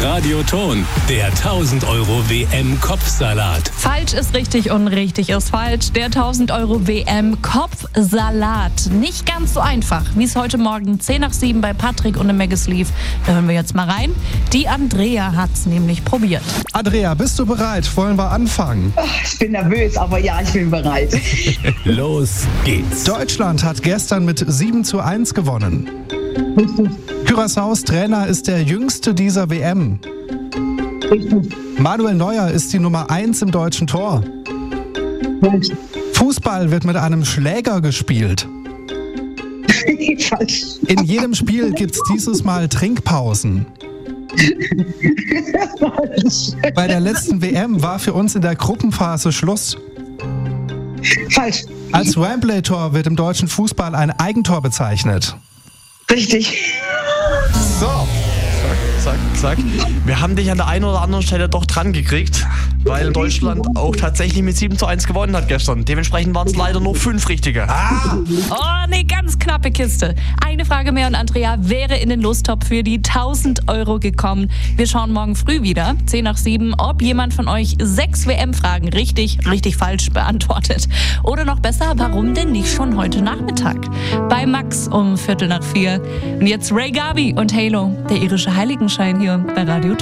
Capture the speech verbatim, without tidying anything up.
Radioton, der tausend Euro W M-Kopfsalat. Falsch ist richtig und richtig ist falsch. Der tausend Euro W M-Kopfsalat. Nicht ganz so einfach, wie es heute Morgen zehn nach sieben bei Patrick und im Megis lief. Da hören wir jetzt mal rein. Die Andrea hat's nämlich probiert. Andrea, bist du bereit? Wollen wir anfangen? Ach, ich bin nervös, aber ja, ich bin bereit. Los geht's. Deutschland hat gestern mit sieben zu eins gewonnen. Richtig, Curaçaos Trainer ist der jüngste dieser W M. richtig, Manuel Neuer ist die Nummer eins im deutschen Tor. falsch. Fußball wird mit einem Schläger gespielt. Falsch. In jedem Spiel gibt's dieses Mal Trinkpausen. Falsch. Bei der letzten W M war für uns in der Gruppenphase Schluss. Falsch. Als Wembley-Tor wird im deutschen Fußball ein Eigentor bezeichnet. Richtig. So. Zack, zack, zack. Wir haben dich an der einen oder anderen Stelle doch dran gekriegt, weil Deutschland auch tatsächlich mit sieben zu eins gewonnen hat gestern. Dementsprechend waren es leider nur fünf richtige. Ah! Oh, ne, ganz knappe Kiste. Eine Frage mehr und Andrea wäre in den Lostopf für die tausend Euro gekommen. Wir schauen morgen früh wieder, zehn nach sieben, ob jemand von euch sechs W M-Fragen richtig, richtig falsch beantwortet. Oder noch besser, warum denn nicht schon heute Nachmittag? Bei Max um Viertel nach vier. Und jetzt Ray Gabi und Halo, der irische Heiligenschein hier bei Radio